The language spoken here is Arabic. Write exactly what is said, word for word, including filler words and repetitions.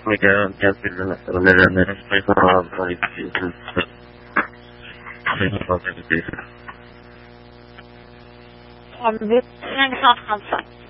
Mega Capilla Leonard Paper like Um, this is